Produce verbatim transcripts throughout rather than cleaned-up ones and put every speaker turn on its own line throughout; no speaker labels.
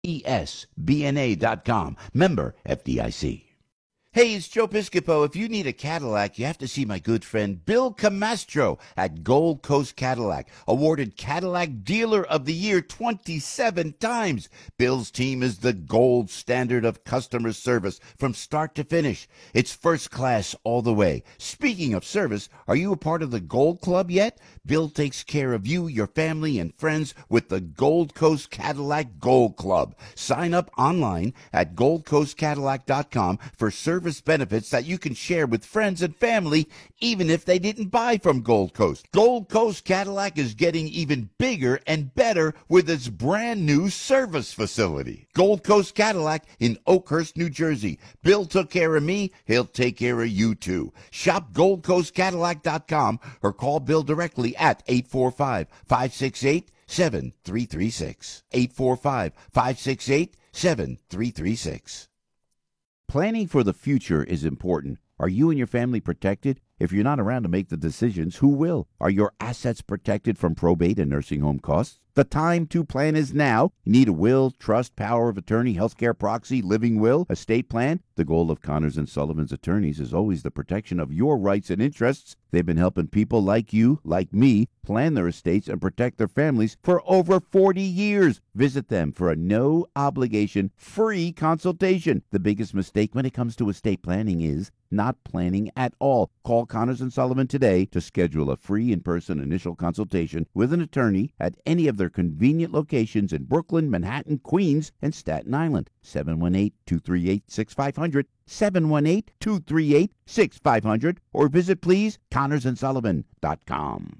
E S B N A dot com. Member F D I C. Hey, it's Joe Piscopo. If you need a Cadillac, you have to see my good friend Bill Camastro at Gold Coast Cadillac, awarded Cadillac Dealer of the Year twenty-seven times. Bill's team is the gold standard of customer service from start to finish. It's first class all the way. Speaking of service, are you a part of the Gold Club yet? Bill takes care of you, your family, and friends with the Gold Coast Cadillac Gold Club. Sign up online at gold coast cadillac dot com for service benefits that you can share with friends and family, even if they didn't buy from Gold Coast. Gold Coast Cadillac is getting even bigger and better with its brand new service facility. Gold Coast Cadillac in Oakhurst, New Jersey. Bill took care of me. He'll take care of you too. Shop gold coast cadillac dot com or call Bill directly at eight four five, five six eight, seven three three six. eight four five, five six eight, seven three three six. Planning for the future is important. Are you and your family protected? If you're not around to make the decisions, who will? Are your assets protected from probate and nursing home costs? The time to plan is now. You need a will, trust, power of attorney, healthcare proxy, living will, estate plan. The goal of Connors and Sullivan's attorneys is always the protection of your rights and interests. They've been helping people like you, like me, plan their estates and protect their families for over forty years. Visit them for a no-obligation, free consultation. The biggest mistake when it comes to estate planning is not planning at all. Call Connors and Sullivan today to schedule a free in-person initial consultation with an attorney at any of their convenient locations in Brooklyn, Manhattan, Queens, and Staten Island. seven one eight, two three eight, six five zero zero, seven one eight, two three eight, six five zero zero, or visit, please, connors and sullivan dot com.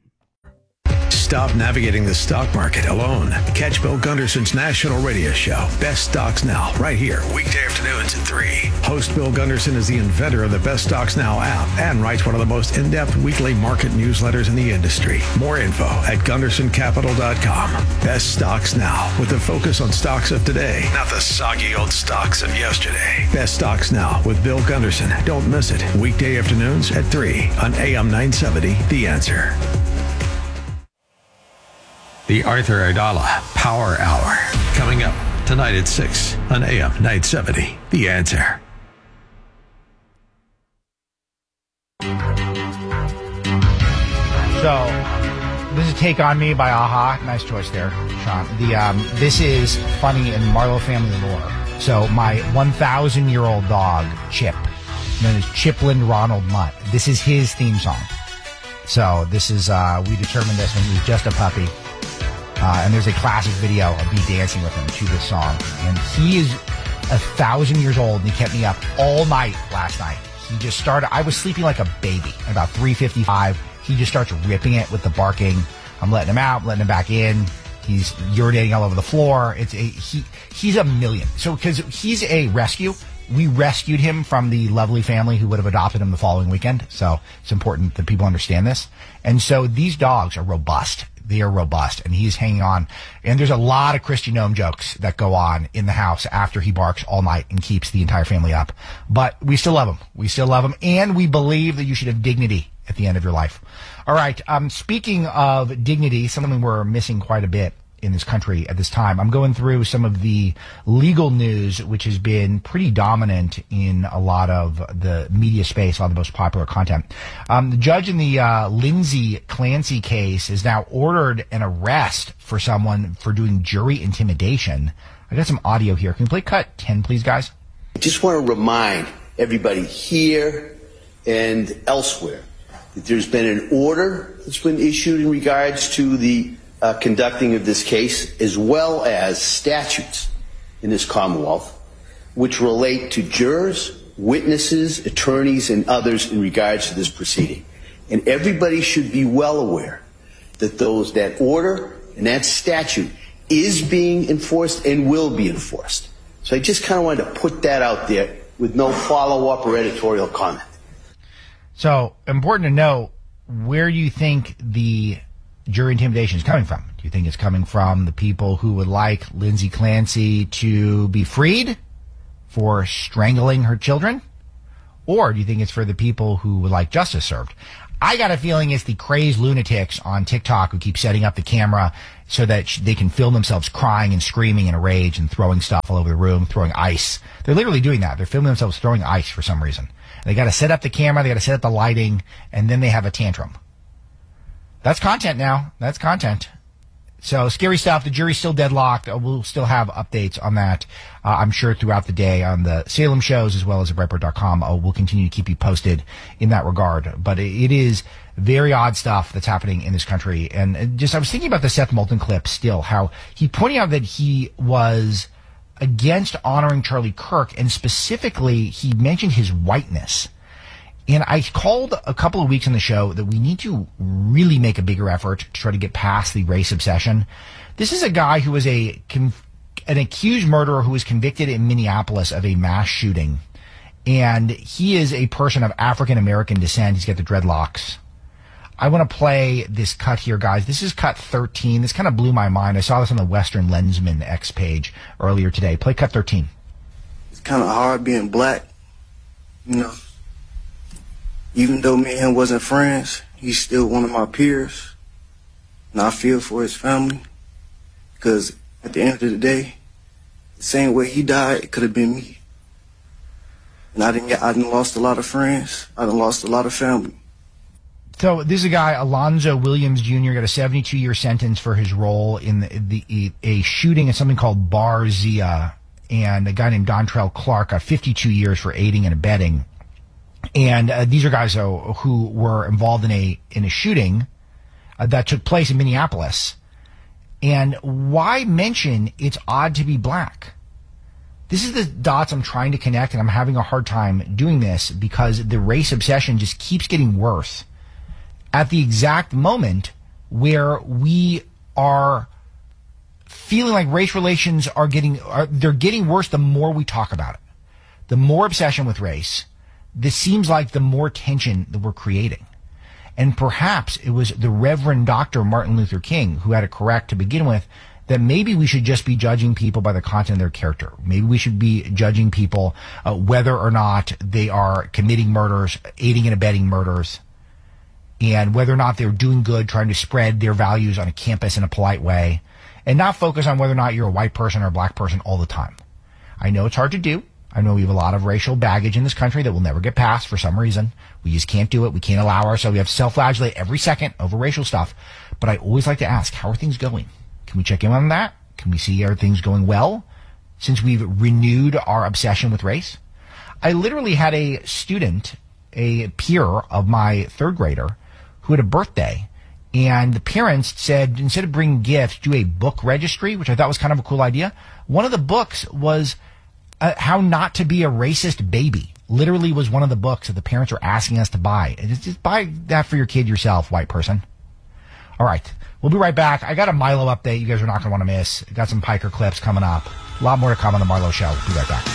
Stop navigating the stock market alone. Catch Bill Gunderson's national radio show, Best Stocks Now, right here, weekday afternoons at three. Host Bill Gunderson is the inventor of the Best Stocks Now app and writes one of the most in-depth weekly market newsletters in the industry. More info at gunderson capital dot com. Best Stocks Now, with a focus on stocks of today, not the soggy old stocks of yesterday. Best Stocks Now with Bill Gunderson. Don't miss it. Weekday afternoons at three on A M nine seventy, The Answer. The Arthur Aidala Power Hour, coming up tonight at six on A M nine seventy, The Answer.
So, this is Take On Me by a-ha. Nice choice there, Sean. The um, This is funny in Marlowe family lore. So, my one thousand year old dog, Chip, known as Chiplin Ronald Mutt, this is his theme song. So, this is, uh, we determined this when he was just a puppy. Uh, and there's a classic video of me dancing with him to this song. And he is a thousand years old, and he kept me up all night last night. He just started, I was sleeping like a baby at about three fifty-five. He just starts ripping it with the barking. I'm letting him out, letting him back in. He's urinating all over the floor. It's a, he, he's a million. So, because he's a rescue, we rescued him from the lovely family who would have adopted him the following weekend. So, it's important that people understand this. And so, these dogs are robust. They are robust, and he's hanging on. And there's a lot of Christy Gnome jokes that go on in the house after he barks all night and keeps the entire family up. But we still love him. We still love him, and we believe that you should have dignity at the end of your life. All right, um, speaking of dignity, something we're missing quite a bit in this country at this time. I'm going through some of the legal news, which has been pretty dominant in a lot of the media space, a lot of the most popular content. Um, the judge in the uh, Lindsay Clancy case has now ordered an arrest for someone for doing jury intimidation. I got some audio here. Can you play cut ten, please, guys?
I just want to remind everybody here and elsewhere that there's been an order that's been issued in regards to the Uh, conducting of this case, as well as statutes in this Commonwealth, which relate to jurors, witnesses, attorneys, and others in regards to this proceeding. And everybody should be well aware that those that order and that statute is being enforced and will be enforced. So I just kind of wanted to put that out there with no follow-up or editorial comment.
So, important to know, where do you think the jury intimidation is coming from? Do you think it's coming from the people who would like Lindsay Clancy to be freed for strangling her children? Or do you think it's for the people who would like justice served? I got a feeling it's the crazed lunatics on TikTok who keep setting up the camera so that sh- they can film themselves crying and screaming in a rage and throwing stuff all over the room, throwing ice. They're literally doing that. They're filming themselves throwing ice for some reason. They got to set up the camera, they got to set up the lighting, and then they have a tantrum. That's content now. That's content. So scary stuff. The jury's still deadlocked. We'll still have updates on that, uh, I'm sure, throughout the day on the Salem shows as well as at Breitbart dot com. Uh, we'll continue to keep you posted in that regard. But it, it is very odd stuff that's happening in this country. And just I was thinking about the Seth Moulton clip still, how he pointed out that he was against honoring Charlie Kirk, and specifically he mentioned his whiteness. And I called a couple of weeks in the show that we need to really make a bigger effort to try to get past the race obsession. This is a guy who was a an accused murderer who was convicted in Minneapolis of a mass shooting. And he is a person of African-American descent. He's got the dreadlocks. I want to play this cut here, guys. This is cut thirteen. This kind of blew my mind. I saw this on the Western Lensman X page earlier today. Play cut thirteen.
It's kind of hard being black, you know. Even though me and him wasn't friends, he's still one of my peers. And I feel for his family. Because at the end of the day, the same way he died, it could have been me. And I didn't get, I done lost a lot of friends. I done lost a lot of family.
So this is a guy, Alonzo Williams Junior, got a seventy-two year sentence for his role in the, the a shooting at something called Bar Zia. And a guy named Dontrell Clark got fifty-two years for aiding and abetting. And uh, these are guys uh, who were involved in a in a shooting uh, that took place in Minneapolis. And why mention it's odd to be black? This is the dots I'm trying to connect, and I'm having a hard time doing this because the race obsession just keeps getting worse at the exact moment where we are feeling like race relations are getting are, they're getting worse the more we talk about it. The more obsession with race, this seems like the more tension that we're creating. And perhaps it was the Reverend Doctor Martin Luther King who had it correct to begin with, that maybe we should just be judging people by the content of their character. Maybe we should be judging people uh, whether or not they are committing murders, aiding and abetting murders, and whether or not they're doing good, trying to spread their values on a campus in a polite way, and not focus on whether or not you're a white person or a black person all the time. I know it's hard to do. I know we have a lot of racial baggage in this country that will never get past for some reason. We just can't do it. We can't allow ourselves. We have to self-flagellate every second over racial stuff. But I always like to ask, how are things going? Can we check in on that? Can we see are things going well since we've renewed our obsession with race? I literally had a student, a peer of my third grader, who had a birthday. And the parents said, instead of bringing gifts, do a book registry, which I thought was kind of a cool idea. One of the books was Uh, How Not to Be a Racist Baby. Literally was one of the books that the parents were asking us to buy. And just, just buy that for your kid yourself, white person. All right. We'll be right back. I got a Milo update you guys are not going to want to miss. Got some Piker clips coming up. A lot more to come on the Marlo Show. Be right back.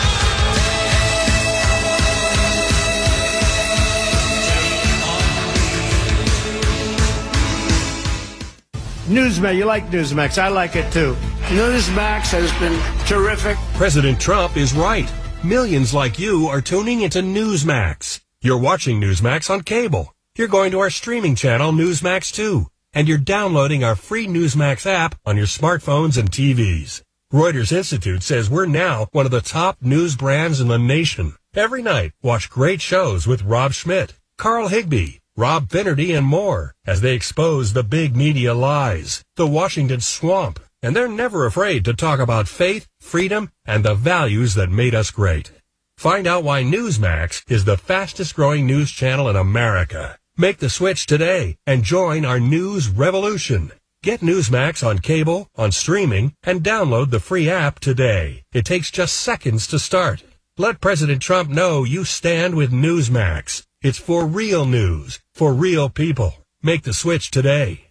Newsmax, you like Newsmax. I like it too. Newsmax has been terrific.
President Trump is right. Millions like you are tuning into Newsmax. You're watching Newsmax on cable. You're going to our streaming channel, Newsmax two. And you're downloading our free Newsmax app on your smartphones and T Vs. Reuters Institute says we're now one of the top news brands in the nation. Every night, watch great shows with Rob Schmidt, Carl Higbie, Rob Finnerty, and more as they expose the big media lies, the Washington swamp, and they're never afraid to talk about faith, freedom, and the values that made us great. Find out why Newsmax is the fastest growing news channel in America. Make the switch today and join our news revolution. Get Newsmax on cable, on streaming, and download the free app today. It takes just seconds to start. Let President Trump know you stand with Newsmax. It's for real news, for real people. Make the switch today.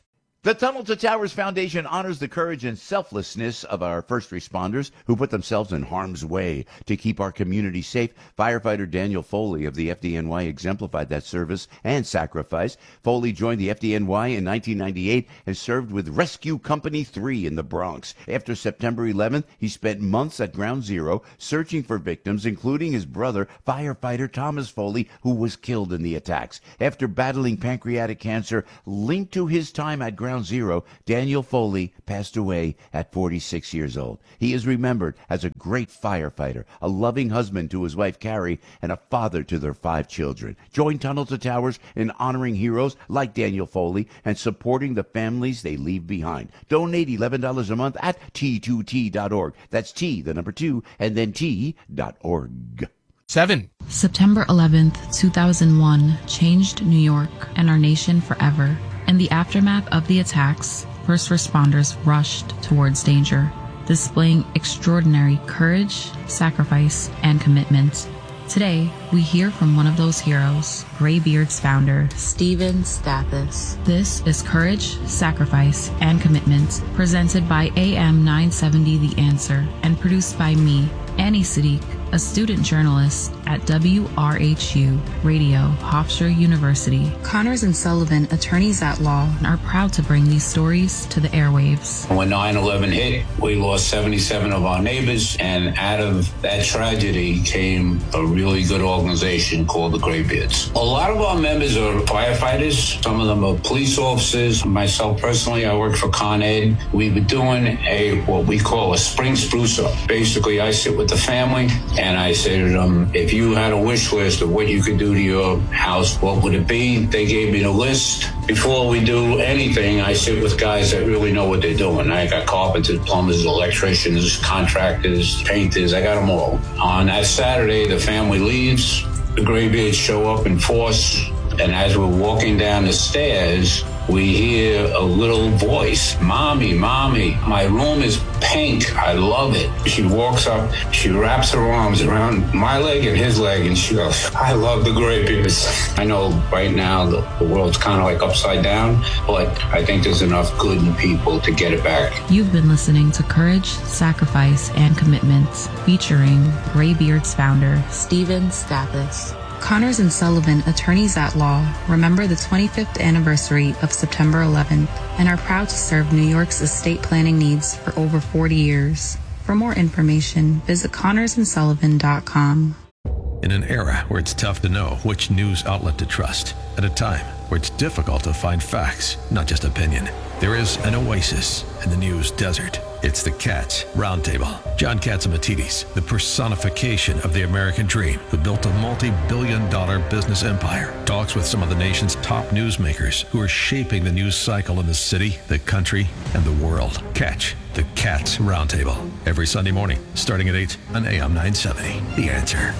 The Tunnel to Towers Foundation honors the courage and selflessness of our first responders who put themselves in harm's way to keep our community safe. Firefighter Daniel Foley of the F D N Y exemplified that service and sacrifice. Foley joined the F D N Y in nineteen ninety-eight and served with Rescue Company three in the Bronx. After September eleventh, he spent months at Ground Zero searching for victims, including his brother, firefighter Thomas Foley, who was killed in the attacks. After battling pancreatic cancer linked to his time at Ground Zero, Daniel Foley passed away at forty-six years old. He is remembered as a great firefighter, a loving husband to his wife Carrie, and a father to their five children. Join Tunnel to Towers in honoring heroes like Daniel Foley and supporting the families they leave behind. Donate eleven dollars a month at T two T dot org. That's T, the number two, and then T dot org.
Seven.
September eleventh, two thousand one changed New York and our nation forever. In the aftermath of the attacks, first responders rushed towards danger, displaying extraordinary courage, sacrifice, and commitment. Today, we hear from one of those heroes, Graybeard's founder, Steven Stathis. This is Courage, Sacrifice, and Commitment, presented by A M nine seventy The Answer, and produced by me, Annie Siddiq, a student journalist at W R H U Radio, Hofstra University. Connors and Sullivan, attorneys at law, are proud to bring these stories to the airwaves.
When nine eleven hit, we lost seventy-seven of our neighbors, and out of that tragedy came a really good organization called the Graybeards. A lot of our members are firefighters. Some of them are police officers. Myself personally, I work for Con Ed. We were doing a what we call a spring spruce up. Basically, I sit with the family and I say to them, if you had a wish list of what you could do to your house, what would it be? They gave me the list. Before we do anything, I sit with guys that really know what they're doing. I got carpenters, plumbers, electricians, contractors, painters. I got them all. On that Saturday, the family leaves. The Graybeards show up in force. And as we're walking down the stairs, we hear a little voice, Mommy, Mommy, my room is pink. I love it. She walks up, she wraps her arms around my leg and his leg, and she goes, I love the Graybeards. I know right now the, the world's kind of like upside down, but I think there's enough good in people to get it back.
You've been listening to Courage, Sacrifice, and Commitment, featuring Graybeard's founder, Steven Stathis. Connors and Sullivan, attorneys at law, remember the twenty-fifth anniversary of September eleventh and are proud to serve New York's estate planning needs for over forty years. For more information, visit connors and sullivan dot com.
In an era where it's tough to know which news outlet to trust, at a time where it's difficult to find facts, not just opinion, there is an oasis in the news desert. It's the Katz Roundtable. John Catsimatidis, the personification of the American dream, who built a multi-billion dollar business empire, talks with some of the nation's top newsmakers who are shaping the news cycle in the city, the country, and the world. Catch the Katz Roundtable every Sunday morning, starting at eight on A M nine seventy. The Answer.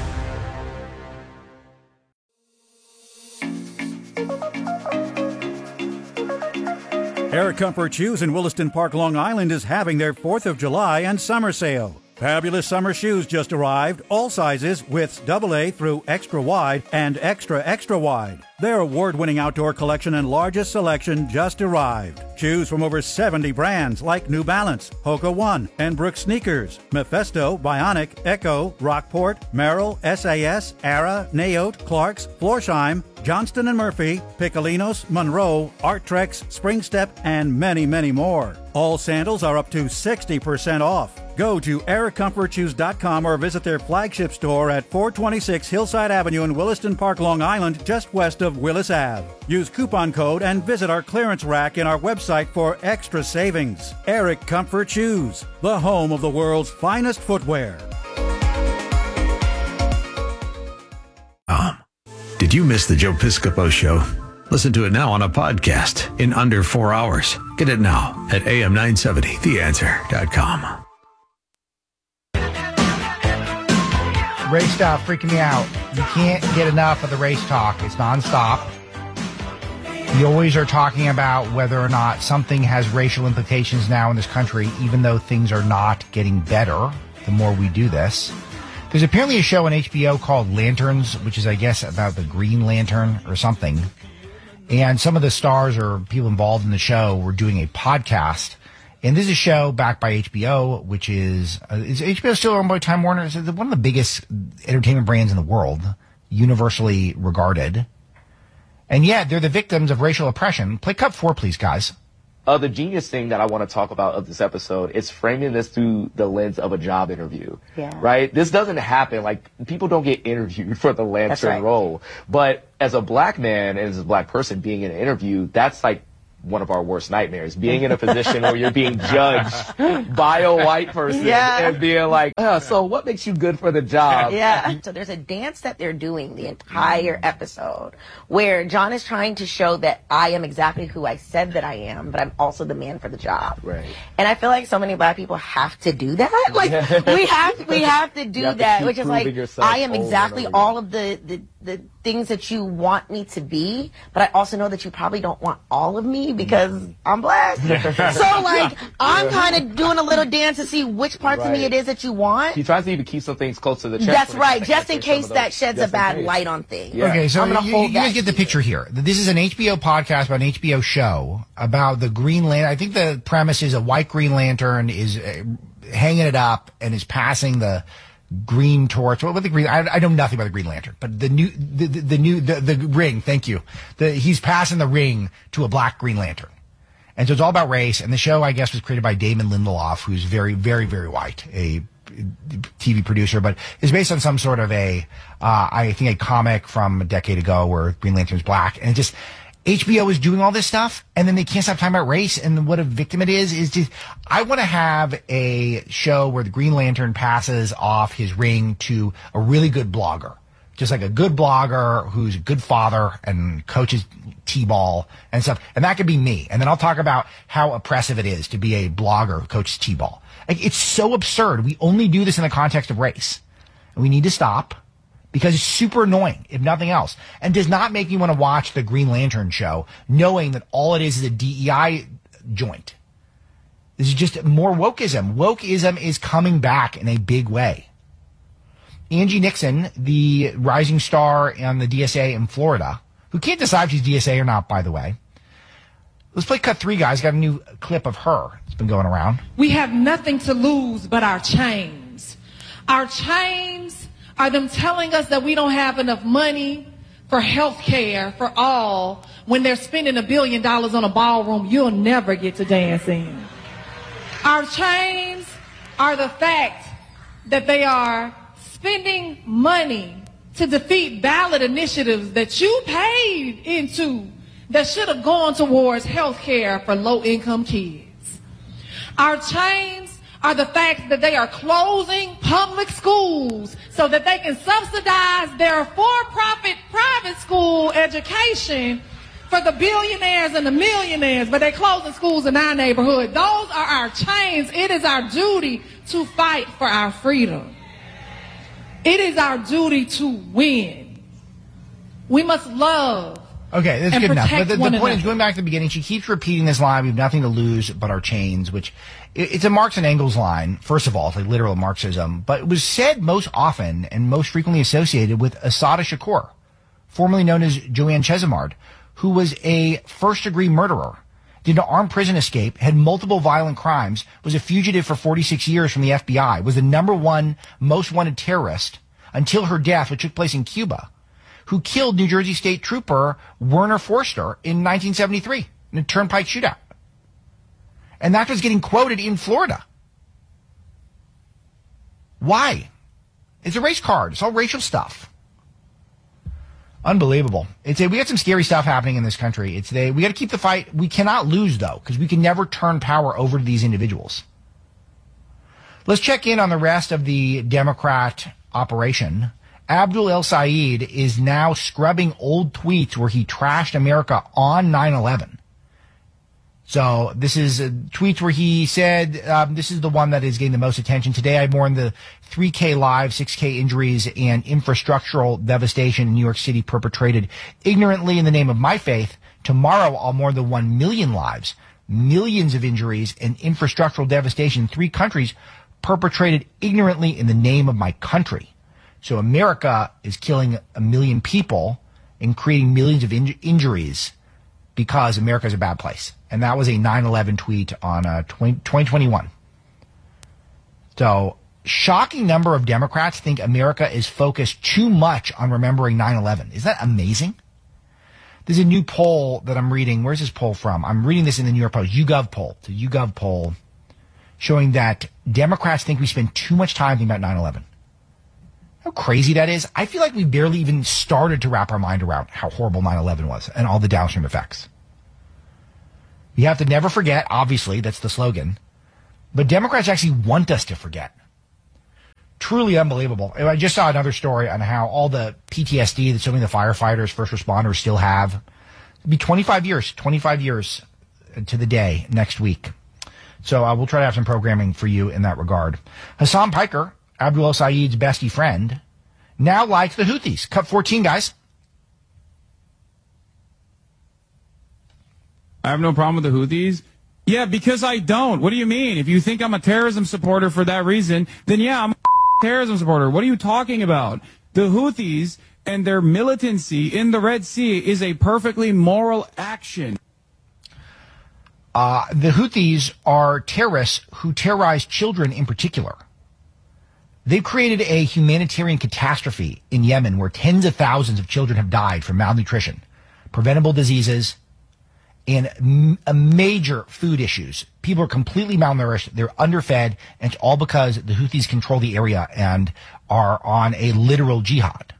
Air Comfort Shoes in Williston Park, Long Island is having their fourth of July and summer sale. Fabulous summer shoes just arrived, all sizes, widths double A through extra wide and extra extra wide. Their award-winning outdoor collection and largest selection just arrived. Shoes from over seventy brands like New Balance, Hoka One, and Brooks Sneakers, Mephisto, Bionic, Echo, Rockport, Merrill, S A S, Ara, Naote, Clarks, Florsheim, Johnston and Murphy, Piccolinos, Monroe, Arttrex, Springstep, and many, many more. All sandals are up to sixty percent off. Go to air comfort shoes dot com or visit their flagship store at four twenty-six Hillside Avenue in Williston Park, Long Island, just west of Willis Avenue. Use coupon code and visit our clearance rack in our website for extra savings. Eric Comfort Shoes, the home of the world's finest footwear.
Um, did you miss the Joe Piscopo Show? Listen to it now on a podcast in under four hours. Get it now at A M nine seventy the answer dot com.
Race stuff freaking me out. You can't get enough of the race talk. It's nonstop. You always are talking about whether or not something has racial implications now in this country, even though things are not getting better the more we do this. There's apparently a show on H B O called Lanterns, which is, I guess, about the Green Lantern or something. And some of the stars or people involved in the show were doing a podcast. And this is a show backed by H B O, which is, uh, is H B O still owned by Time Warner? It's one of the biggest entertainment brands in the world, universally regarded. And yet, they're the victims of racial oppression. Play cut four, please, guys.
Uh, the genius thing that I want to talk about of this episode is framing this through the lens of a job interview.
Yeah.
Right? This doesn't happen. Like, people don't get interviewed for the Lantern
right.
role. But as a black man and as a black person being in an interview, that's like one of our worst nightmares. Being in a position where you're being judged by a white person
Yeah.
and being like, oh, so what makes you good for the job?
Yeah. So there's a dance that they're doing the entire episode where John is trying to show that I am exactly who I said that I am, but I'm also the man for the job.
Right.
And I feel like so many black people have to do that. Like we have we have to do
You have to
that,
keep
which is like
proving yourself
I am
over and
exactly
over
all of the, the the things that you want me to be, but I also know that you probably don't want all of me because I'm black. So like I'm kind of doing a little dance to see which parts of me
Right.
it is that you want.
He tries to even keep some things close to the chest.
That's
when
right,
he's
just in
answering some
case
of those-
that sheds a
just in
bad
case.
light on things.
Yeah.
Okay, so
I'm gonna
you,
hold
you guys
that
get the picture here. This is an H B O podcast about an H B O show about the Green Lantern. I think the premise is a white Green Lantern is uh, hanging it up and is passing the green torch. What about the green? I, I know nothing about the Green Lantern, but the new, the, the, the new, the, the ring. Thank you. The, he's passing the ring to a black Green Lantern. And so it's all about race. And the show, I guess, was created by Damon Lindelof, who's very, very, very white, a T V producer, but is based on some sort of a, uh, I think a comic from a decade ago where Green Lantern's black. And it just, H B O is doing all this stuff, and then they can't stop talking about race and what a victim it is. Is just, I want to have a show where the Green Lantern passes off his ring to a really good blogger. Just like a good blogger who's a good father and coaches T-ball and stuff. And that could be me. And then I'll talk about how oppressive it is to be a blogger who coaches T-ball. Like, it's so absurd. We only do this in the context of race. And we need to stop because it's super annoying, if nothing else. And does not make me want to watch the Green Lantern show knowing that all it is is a D E I joint. This is just more wokeism. Wokeism is coming back in a big way. Angie Nixon, the rising star on the D S A in Florida, who can't decide if she's D S A or not, by the way. Let's play cut three, guys. Got a new clip of her. It's been going around.
We have nothing to lose but our chains. Our chains are them telling us that we don't have enough money for health care for all when they're spending a billion dollars on a ballroom you'll never get to dance in. Our chains are the fact that they are spending money to defeat ballot initiatives that you paid into that should have gone towards health care for low-income kids. Our chains are the fact that they are closing public schools so that they can subsidize their for-profit private school education for the billionaires and the millionaires, but they're closing schools in our neighborhood. Those are our chains. It is our duty to fight for our freedom. It is our duty to win. We must love.
Okay, that's
and
good enough. But the, the point
another.
is, going back to the beginning, she keeps repeating this line, we have nothing to lose but our chains, which it, it's a Marx and Engels line, first of all, it's like literal Marxism, but it was said most often and most frequently associated with Assata Shakur, formerly known as Joanne Chesimard, who was a first-degree murderer, did an armed prison escape, had multiple violent crimes, was a fugitive for forty-six years from the F B I, was the number one most wanted terrorist until her death, which took place in Cuba, who killed New Jersey State Trooper Werner Forster in nineteen seventy-three in a Turnpike shootout. And that was getting quoted in Florida. Why? It's a race card. It's all racial stuff. Unbelievable. It's a, we got some scary stuff happening in this country. It's they, we got to keep the fight. We cannot lose, though, because we can never turn power over to these individuals. Let's check in on the rest of the Democrat operation. Abdul El Sayed is now scrubbing old tweets where he trashed America on nine eleven. So this is uh, tweets where he said, um, this is the one that is getting the most attention. Today I mourn the three K lives, six K injuries, and infrastructural devastation in New York City perpetrated ignorantly in the name of my faith. Tomorrow I'll mourn the one million lives, millions of injuries, and infrastructural devastation in three countries perpetrated ignorantly in the name of my country. So America is killing a million people and creating millions of in- injuries because America's a bad place. And that was a nine eleven tweet on uh, twenty twenty-one. So, shocking number of Democrats think America is focused too much on remembering nine eleven. Is that amazing? There's a new poll that I'm reading. Where's this poll from? I'm reading this in the New York Post. YouGov poll. It's a YouGov poll showing that Democrats think we spend too much time thinking about nine eleven. How crazy that is. I feel like we barely even started to wrap our mind around how horrible nine eleven was and all the downstream effects. You have to never forget, obviously, that's the slogan. But Democrats actually want us to forget. Truly unbelievable. I just saw another story on how all the P T S D that so many of the firefighters, first responders still have. It'll be twenty-five years, twenty-five years to the day next week. So uh, we'll try to have some programming for you in that regard. Hassan Piker, Abdul El-Sayed's bestie friend, now likes the Houthis. Cut fourteen, guys.
I have no problem with the Houthis. Yeah, because I don't. What do you mean? If you think I'm a terrorism supporter for that reason, then yeah, I'm a terrorism supporter. What are you talking about? The Houthis and their militancy in the Red Sea is a perfectly moral action.
Uh, the Houthis are terrorists who terrorize children in particular. They've created a humanitarian catastrophe in Yemen where tens of thousands of children have died from malnutrition, preventable diseases, and m- a major food issues. People are completely malnourished. They're underfed, and it's all because the Houthis control the area and are on a literal jihad.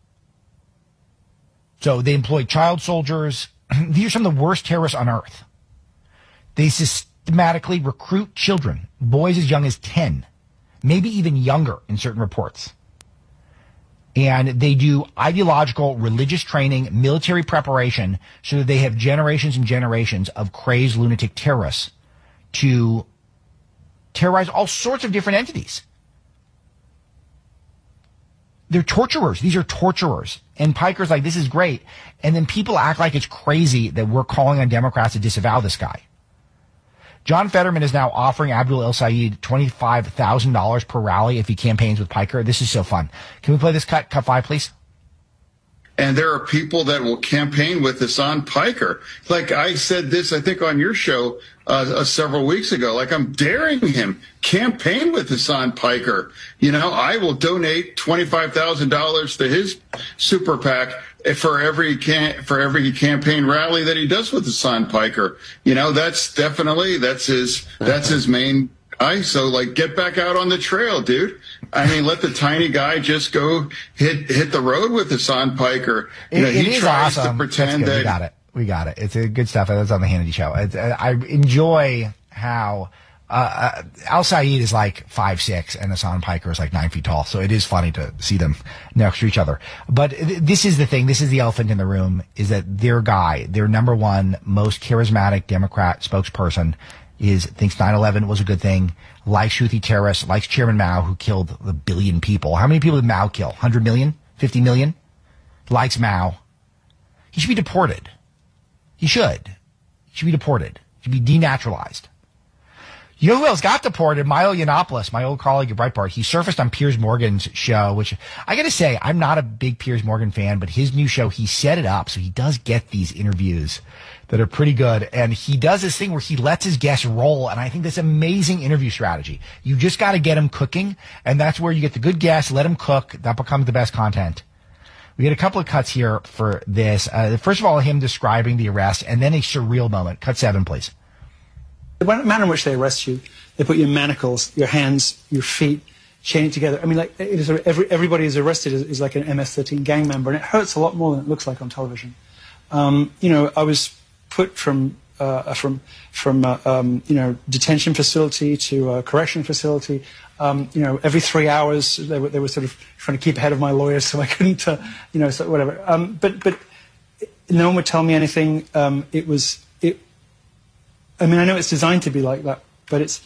So they employ child soldiers. These are some of the worst terrorists on earth. They systematically recruit children, boys as young as ten, maybe even younger in certain reports. And they do ideological, religious training, military preparation, so that they have generations and generations of crazed lunatic terrorists to terrorize all sorts of different entities. They're torturers. These are torturers. And Piker's like, this is great. And then people act like it's crazy that we're calling on Democrats to disavow this guy. John Fetterman is now offering Abdul El-Sayed twenty-five thousand dollars per rally if he campaigns with Piker. This is so fun. Can we play this cut? Cut five, please.
And there are people that will campaign with Hassan Piker. Like I said this, I think, on your show uh, uh, several weeks ago. Like, I'm daring him, campaign with Hassan Piker. You know, I will donate twenty-five thousand dollars to his super PAC for every can for every campaign rally that he does with Hassan Piker. You know, that's definitely that's his that's his main guy. So, like, get back out on the trail, dude. I mean, let the tiny guy just go hit hit the road with Hassan Piker. You
It,
know,
it
he
is
tries
awesome.
to pretend
That's good.
that
We got it. We got it. It's a good stuff. That's on the Hannity show. It's, I enjoy how uh, uh, El-Sayed is like five six and Hassan Piker is like nine feet tall. So it is funny to see them next to each other. But th- this is the thing. This is the elephant in the room, is that their guy, their number one most charismatic Democrat spokesperson, is thinks nine eleven was a good thing, likes Houthi terrorists, likes Chairman Mao, who killed a billion people. How many people did Mao kill? one hundred million? fifty million? Likes Mao. He should be deported. He should. He should be deported. He should be denaturalized. You know who else got deported? Milo Yiannopoulos, my old colleague at Breitbart. He surfaced on Piers Morgan's show, which I got to say, I'm not a big Piers Morgan fan, but his new show, he set it up so he does get these interviews that are pretty good. And he does this thing where he lets his guests roll. And I think that's amazing interview strategy. You just got to get them cooking. And that's where you get the good guests, let them cook. That becomes the best content. We had a couple of cuts here for this. Uh, first of all, him describing the arrest, and then a surreal moment. Cut seven, please.
The manner in which they arrest you, they put you in manacles, your hands, your feet, chained together. I mean, like, it is, every, everybody who's arrested is, is like an M S thirteen gang member, and it hurts a lot more than it looks like on television. Um, you know, I was put from uh, from from uh, um, you know, detention facility to a correction facility. Um, you know, every three hours they were they were sort of trying to keep ahead of my lawyers, so I couldn't, uh, you know, so whatever. Um, but but no one would tell me anything. Um, it was it. I mean, I know it's designed to be like that, but it's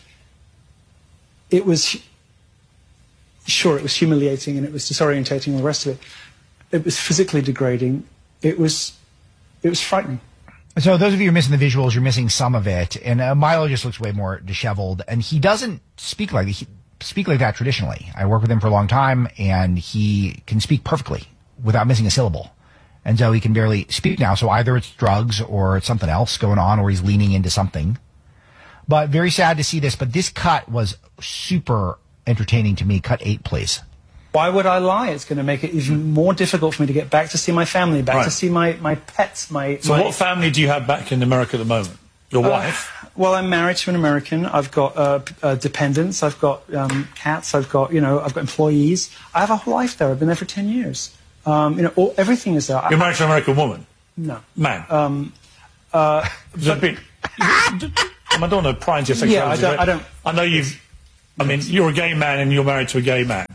it was sure it was humiliating and it was disorientating and all the rest of it. It was physically degrading. It was it was frightening.
So those of you who are missing the visuals, you're missing some of it. And uh, Milo just looks way more disheveled, and he doesn't speak like he, speak like that traditionally. I worked with him for a long time, and he can speak perfectly without missing a syllable. And so he can barely speak now. So either it's drugs or it's something else going on, or he's leaning into something. But very sad to see this. But this cut was super entertaining to me. Cut eight, please.
Why would I lie? It's going to make it even more difficult for me to get back to see my family, back
Right.
to see my, my pets, my...
So
my,
what family do you have back in America at the moment? Your
Uh,
wife?
Well, I'm married to an American. I've got uh, p- uh, dependents. I've got um, cats. I've got, you know, I've got employees. I have a whole life there. I've been there for ten years. Um, you know, all, everything is there.
You're married to an American woman?
No.
Man.
Um, uh,
but, bit, I don't want to pry into your sexuality.
Yeah, I don't-
but
I don't-
I know you've... I mean, you're a gay man and you're married to a gay man.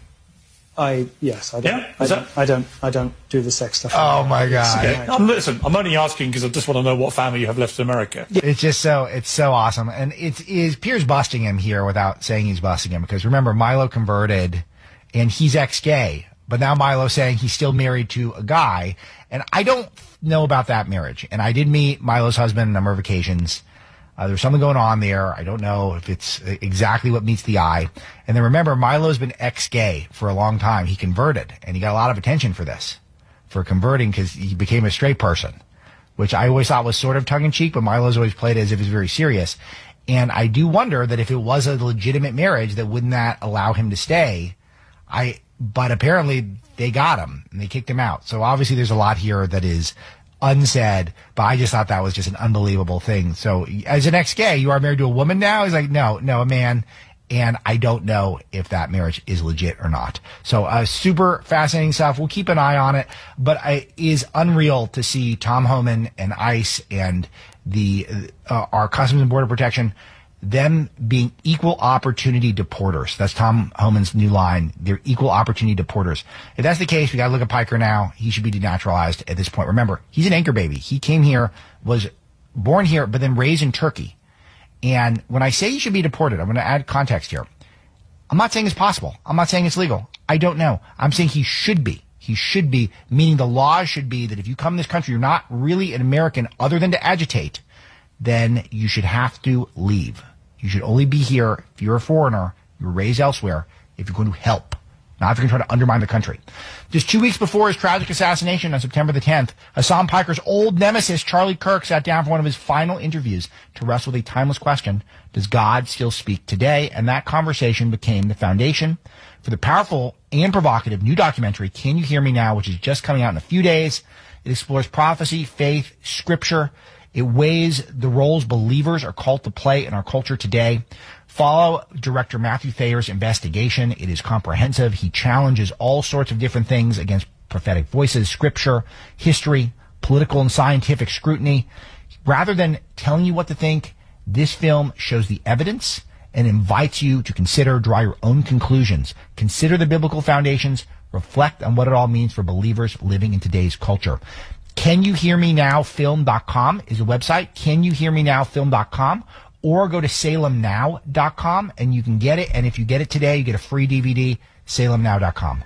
I yes, I don't.
Yeah?
I
Is
don't, I don't. I don't do the sex stuff.
Oh, my God.
Okay. I'm, listen, I'm only asking because I just want to know what family you have left in America.
It's just so it's so awesome, and it is Pierre's busting him here without saying he's busting him, because remember, Milo converted, and he's ex-gay, but now Milo's saying he's still married to a guy, and I don't know about that marriage, and I did meet Milo's husband on a number of occasions. Uh, there's something going on there. I don't know if it's exactly what meets the eye. And then remember, Milo's been ex-gay for a long time. He converted, and he got a lot of attention for this, for converting, because he became a straight person, which I always thought was sort of tongue-in-cheek, but Milo's always played it as if it's very serious. And I do wonder that if it was a legitimate marriage, that wouldn't that allow him to stay? I, but apparently they got him, and they kicked him out. So obviously there's a lot here that is unsaid, but I just thought that was just an unbelievable thing. So as an ex-gay, you are married to a woman now? He's like, no, no, a man. And I don't know if that marriage is legit or not. So uh, super fascinating stuff. We'll keep an eye on it. But it is unreal to see Tom Homan and ICE and the uh, our Customs and Border Protection, them being equal opportunity deporters. That's Tom Homan's new line. They're equal opportunity deporters. If that's the case, we got to look at Piker now. He should be denaturalized at this point. Remember, he's an anchor baby. He came here, was born here, but then raised in Turkey. And when I say he should be deported, I'm going to add context here. I'm not saying it's possible. I'm not saying it's legal. I don't know. I'm saying he should be. He should be, meaning the law should be that if you come to this country, you're not really an American other than to agitate, then you should have to leave. You should only be here if you're a foreigner, you're raised elsewhere, if you're going to help, not if you're going to try to undermine the country. Just two weeks before his tragic assassination on September the tenth, Hassan Piker's old nemesis, Charlie Kirk, sat down for one of his final interviews to wrestle with a timeless question: does God still speak today? And that conversation became the foundation for the powerful and provocative new documentary, Can You Hear Me Now?, which is just coming out in a few days. It explores prophecy, faith, scripture. It weighs the roles believers are called to play in our culture today. Follow director Matthew Thayer's investigation. It is comprehensive. He challenges all sorts of different things against prophetic voices, scripture, history, political and scientific scrutiny. Rather than telling you what to think, this film shows the evidence and invites you to consider, draw your own conclusions. Consider the biblical foundations. Reflect on what it all means for believers living in today's culture. Can You Hear Me Now Film dot com is a website. Can You Hear Me Now Film dot com, or go to Salem Now dot com and you can get it. And if you get it today, you get a free D V D. Salem Now dot com.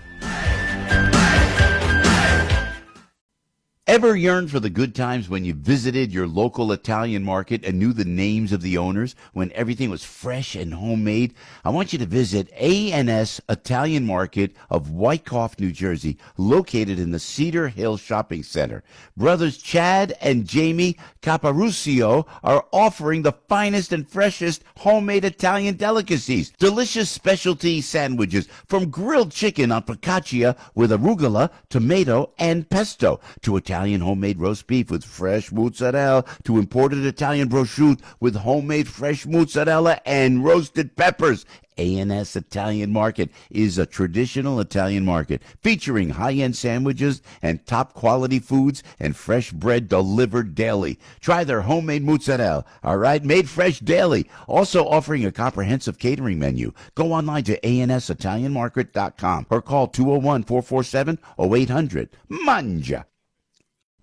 Ever yearned for the good times when you visited your local Italian market and knew the names of the owners, when everything was fresh and homemade? I want you to visit A and S Italian Market of Wyckoff, New Jersey, located in the Cedar Hill Shopping Center. Brothers Chad and Jamie Caparucio are offering the finest and freshest homemade Italian delicacies. Delicious specialty sandwiches, from grilled chicken on focaccia with arugula, tomato, and pesto, to Italian Italian homemade roast beef with fresh mozzarella, to imported Italian prosciutto with homemade fresh mozzarella and roasted peppers. A and S Italian Market is a traditional Italian market featuring high-end sandwiches and top-quality foods and fresh bread delivered daily. Try their homemade mozzarella, all right, made fresh daily. Also offering a comprehensive catering menu. Go online to A N S Italian Market dot com or call two oh one, four four seven, oh eight hundred. Mangia.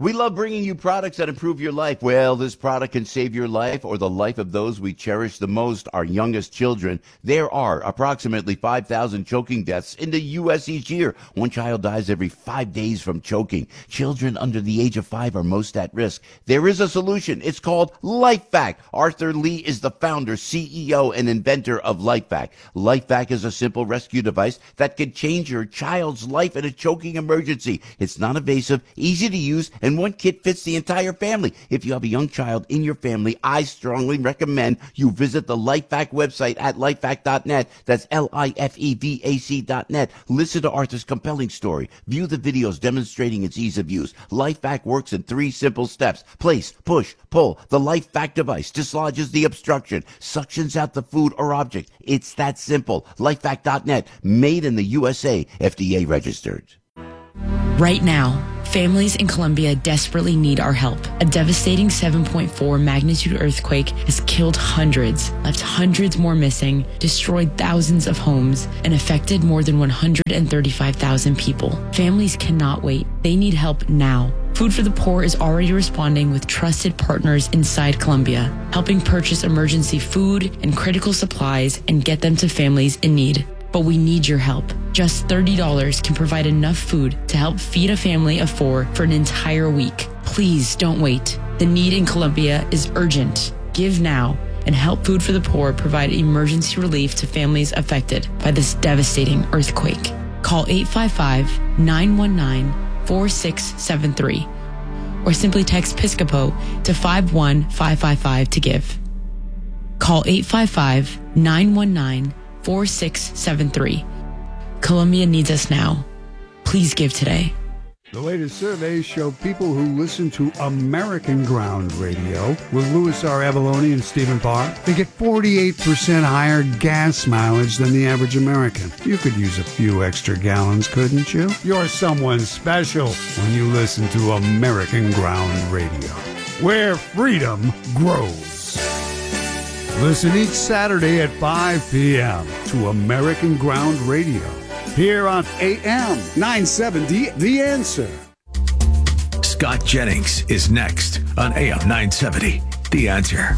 We love bringing you products that improve your life. Well, this product can save your life or the life of those we cherish the most, our youngest children. There are approximately five thousand choking deaths in the U S each year. One child dies every five days from choking. Children under the age of five are most at risk. There is a solution. It's called LifeVac. Arthur Lee is the founder, C E O, and inventor of LifeVac. LifeVac is a simple rescue device that can change your child's life in a choking emergency. It's non-invasive, easy to use, and one kit fits the entire family. If you have a young child in your family, I strongly recommend you visit the LifeVac website at lifevac dot net. That's L I F E V A C dot net. Listen to Arthur's compelling story. View the videos demonstrating its ease of use. LifeVac works in three simple steps. Place, push, pull. The LifeVac device dislodges the obstruction, suctions out the food or object. It's that simple. lifevac dot net. Made in the U S A. F D A registered.
Right now, families in Colombia desperately need our help. A devastating seven point four magnitude earthquake has killed hundreds, left hundreds more missing, destroyed thousands of homes, and affected more than one hundred thirty-five thousand people. Families cannot wait. They need help now. Food for the Poor is already responding with trusted partners inside Colombia, helping purchase emergency food and critical supplies and get them to families in need. But we need your help. Just thirty dollars can provide enough food to help feed a family of four for an entire week. Please don't wait. The need in Colombia is urgent. Give now and help Food for the Poor provide emergency relief to families affected by this devastating earthquake. Call eight five five, nine one nine, four six seven three or simply text Piscopo to five one five five five to give. Call eight five five, nine one nine, four six seven three. Colombia needs us now. Please give today.
The latest surveys show people who listen to American Ground Radio with Louis R. Avalone and Stephen Parr, they get forty-eight percent higher gas mileage than the average American. You could use a few extra gallons, couldn't you? You're someone special when you listen to American Ground Radio, where freedom grows. Listen each Saturday at five p.m. to American Ground Radio, here on A M nine seventy, The Answer.
Scott Jennings is next on A M nine seventy, The Answer.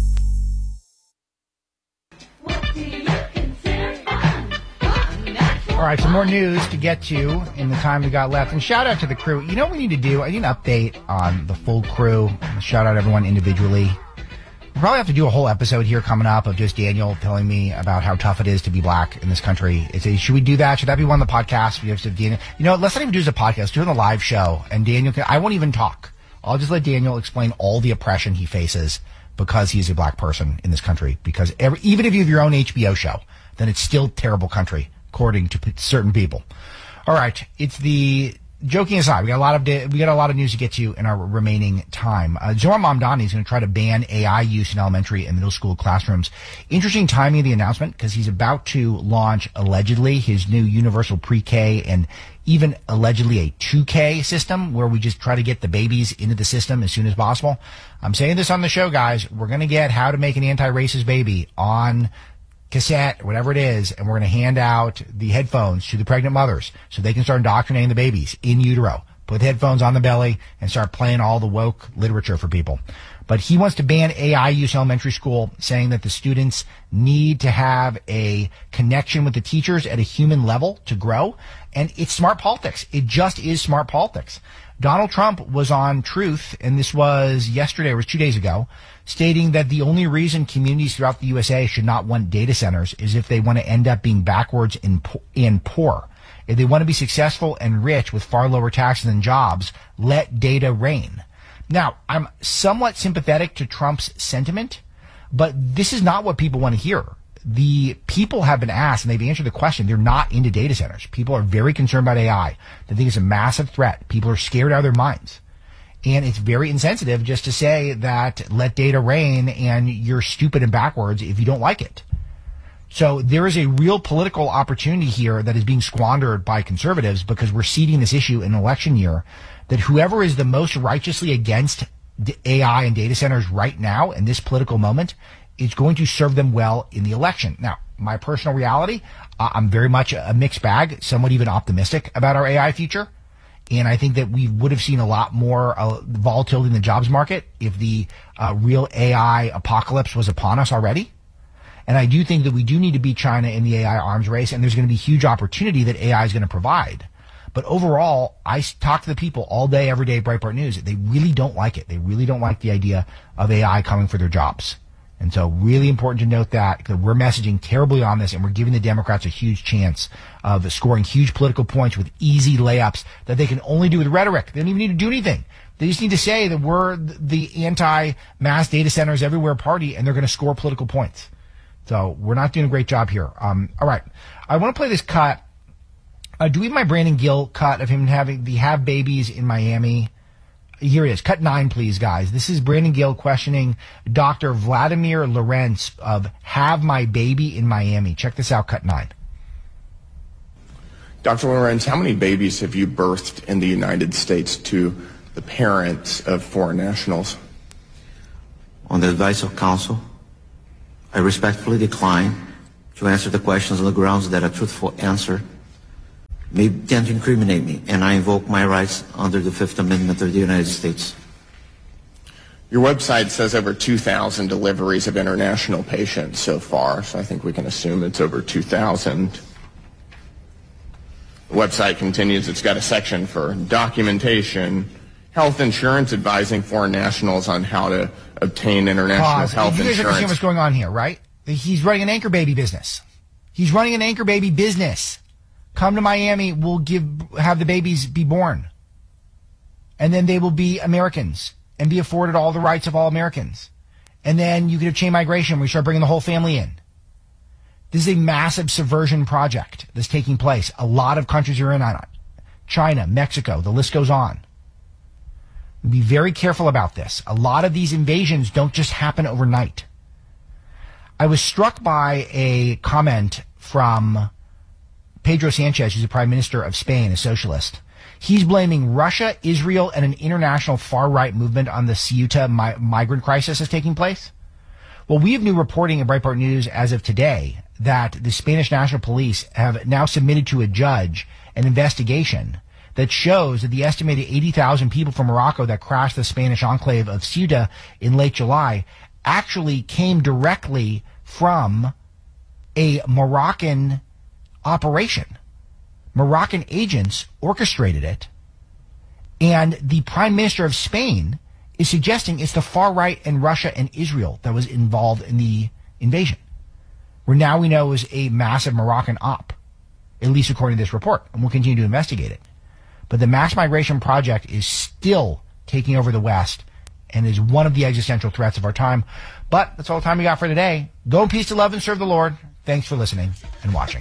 All right, some more news to get to in the time we got left. And shout out to the crew. You know what we need to do? I need an update on the full crew. Shout out everyone individually. We'll probably have to do a whole episode here coming up of just Daniel telling me about how tough it is to be black in this country. It's a, should we do that? Should that be one of the podcasts? We have to Daniel. You know, let's not even do as a podcast. Do it on the live show. And Daniel can, I won't even talk. I'll just let Daniel explain all the oppression he faces because he's a black person in this country. Because every, even if you have your own H B O show, then it's still a terrible country, according to certain people. All right. It's the, joking aside, we got a lot of day, we got a lot of news to get to in our remaining time. Uh, Zohar Mamdani is going to try to ban A I use in elementary and middle school classrooms. Interesting timing of the announcement because he's about to launch allegedly his new universal pre-K and even allegedly a two K system where we just try to get the babies into the system as soon as possible. I'm saying this on the show, guys. We're going to get How to Make an Anti-Racist Baby on cassette, whatever it is, and we're going to hand out the headphones to the pregnant mothers so they can start indoctrinating the babies in utero. Put the headphones on the belly and start playing all the woke literature for people. But he wants to ban A I use in elementary school, saying that the students need to have a connection with the teachers at a human level to grow. And it's smart politics. It just is smart politics. Donald Trump was on Truth, and this was yesterday, or it was two days ago, stating that the only reason communities throughout the U S A should not want data centers is if they want to end up being backwards and and poor. If they want to be successful and rich with far lower taxes than jobs, let data reign. Now, I'm somewhat sympathetic to Trump's sentiment, but this is not what people want to hear. The people have been asked, and they've answered the question. They're not into data centers. People are very concerned about A I. They think it's a massive threat. People are scared out of their minds. And it's very insensitive just to say that let data reign and you're stupid and backwards if you don't like it. So there is a real political opportunity here that is being squandered by conservatives because we're seeding this issue in an election year that whoever is the most righteously against A I and data centers right now in this political moment is going to serve them well in the election. Now, my personal reality, uh, I'm very much a mixed bag, somewhat even optimistic about our A I future. And I think that we would have seen a lot more uh, volatility in the jobs market if the uh, real A I apocalypse was upon us already. And I do think that we do need to beat China in the A I arms race, and there's going to be huge opportunity that A I is going to provide. But overall, I talk to the people all day, every day at Breitbart News. They really don't like it. They really don't like the idea of A I coming for their jobs. And so really important to note that, that we're messaging terribly on this, and we're giving the Democrats a huge chance of scoring huge political points with easy layups that they can only do with rhetoric. They don't even need to do anything. They just need to say that we're the anti-mass data centers everywhere party, and they're going to score political points. So we're not doing a great job here. Um, all right. I want to play this cut. Uh, do we have my Brandon Gill cut of him having the have babies in Miami? Here it is. Cut nine, please, guys. This is Brandon Gill questioning Doctor Vladimir Lorenz of Have My Baby in Miami. Check this out, cut nine.
Doctor Lorenz, how many babies have you birthed in the United States to the parents of foreign nationals?
On the advice of counsel, I respectfully decline to answer the questions on the grounds that a truthful answer may tend to incriminate me, and I invoke my rights under the Fifth Amendment of the United States.
Your website says over two thousand deliveries of international patients so far, so I think we can assume it's over two thousand. The website continues, it's got a section for documentation, health insurance, advising foreign nationals on how to obtain international
Pause.
health
you guys
insurance.
understand what's going on here, right? He's running an anchor baby business. He's running an anchor baby business. Come to Miami, we'll give have the babies be born. And then they will be Americans and be afforded all the rights of all Americans. And then you can have chain migration where you start bringing the whole family in. This is a massive subversion project that's taking place. A lot of countries are in on it. China, Mexico, the list goes on. Be very careful about this. A lot of these invasions don't just happen overnight. I was struck by a comment from Pedro Sanchez, who's the Prime Minister of Spain, a socialist. He's blaming Russia, Israel, and an international far-right movement on the Ceuta mi- migrant crisis that's taking place. Well, we have new reporting in Breitbart News as of today that the Spanish National Police have now submitted to a judge an investigation that shows that the estimated eighty thousand people from Morocco that crashed the Spanish enclave of Ceuta in late July actually came directly from a Moroccan operation. Moroccan agents orchestrated it, and the Prime Minister of Spain is suggesting it's the far right and Russia and Israel that was involved in the invasion, where now we know is a massive Moroccan op, at least according to this report, and we'll continue to investigate it. But the mass migration project is still taking over the West and is one of the existential threats of our time. But that's all the time we got for today. Go in peace to love and serve the Lord. Thanks for listening and watching.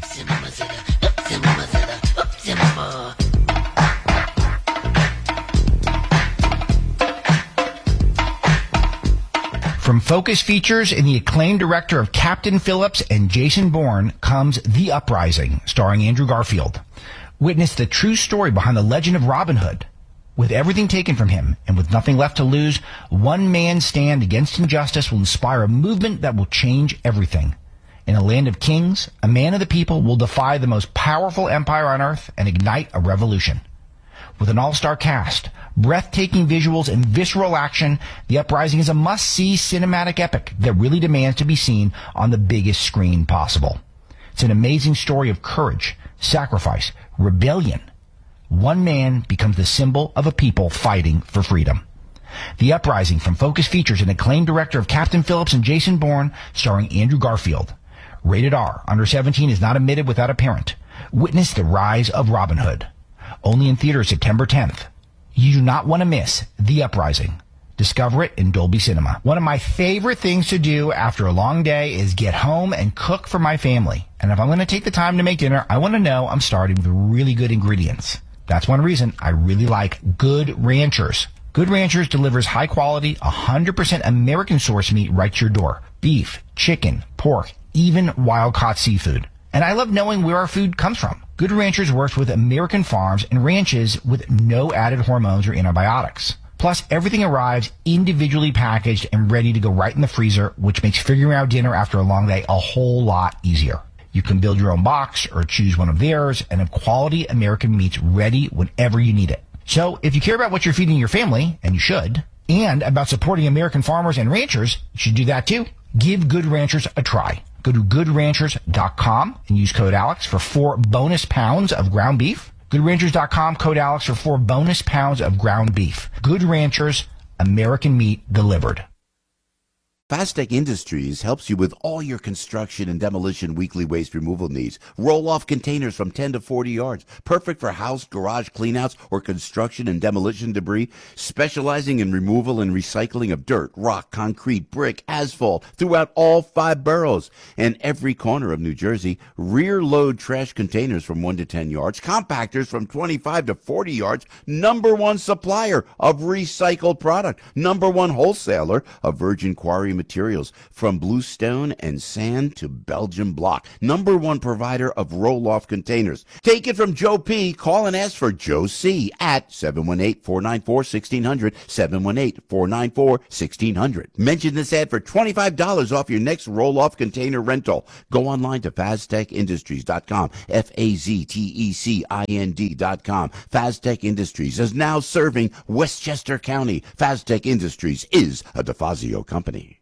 From Focus Features and the acclaimed director of Captain Phillips and Jason Bourne comes The Uprising, starring Andrew Garfield. Witness the true story behind the legend of Robin Hood. With everything taken from him and with nothing left to lose, one man's stand against injustice will inspire a movement that will change everything. In a land of kings, a man of the people will defy the most powerful empire on earth and ignite a revolution. With an all-star cast, breathtaking visuals, and visceral action, The Uprising is a must-see cinematic epic that really demands to be seen on the biggest screen possible. It's an amazing story of courage, sacrifice, rebellion. One man becomes the symbol of a people fighting for freedom. The Uprising from Focus Features and acclaimed director of Captain Phillips and Jason Bourne, starring Andrew Garfield. Rated R. Under seventeen is not admitted without a parent. Witness the rise of Robin Hood. Only in theaters September tenth. You do not want to miss The Uprising. Discover it in Dolby Cinema. One of my favorite things to do after a long day is get home and cook for my family. And if I'm going to take the time to make dinner, I want to know I'm starting with really good ingredients. That's one reason I really like Good Ranchers. Good Ranchers delivers high quality, one hundred percent American source meat right to your door. Beef, chicken, pork, even wild-caught seafood. And I love knowing where our food comes from. Good Ranchers works with American farms and ranches with no added hormones or antibiotics. Plus, everything arrives individually packaged and ready to go right in the freezer, which makes figuring out dinner after a long day a whole lot easier. You can build your own box or choose one of theirs and have quality American meats ready whenever you need it. So if you care about what you're feeding your family, and you should, and about supporting American farmers and ranchers, you should do that too. Give Good Ranchers a try. Go to good ranchers dot com and use code Alex for four bonus pounds of ground beef. good ranchers dot com, code Alex for four bonus pounds of ground beef. Good Ranchers, American meat delivered.
Fastech Industries helps you with all your construction and demolition weekly waste removal needs. Roll-off containers from ten to forty yards. Perfect for house, garage cleanouts, or construction and demolition debris. Specializing in removal and recycling of dirt, rock, concrete, brick, asphalt throughout all five boroughs and every corner of New Jersey. Rear-load trash containers from one to ten yards. Compactors from twenty-five to forty yards. Number one supplier of recycled product. Number one wholesaler of virgin quarry materials from bluestone and sand to Belgian block. Number one provider of roll-off containers. Take it from Joe P. Call and ask for Joe C. at seven one eight, four nine four, one six zero zero, seven one eight, four nine four, one six zero zero. Mention this ad for twenty-five dollars off your next roll-off container rental. Go online to faztech industries dot com, F A Z T E C I N D dot com. Faztech Industries is now serving Westchester County. Faztech Industries is a DeFazio company.